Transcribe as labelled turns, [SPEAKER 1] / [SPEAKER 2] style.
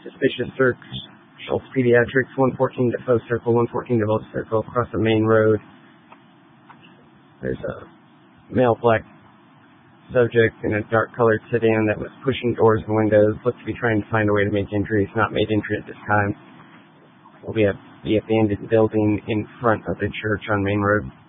[SPEAKER 1] Suspicious search. Schultz Pediatrics, 114 Defoe Circle, 114 Devoe Circle, across the main road. There's a male black subject in a dark-colored sedan that was pushing doors and windows, looked to be trying to find a way to make entry. It's not made entry at this time. Will be at the abandoned building in front of the church on Main Road.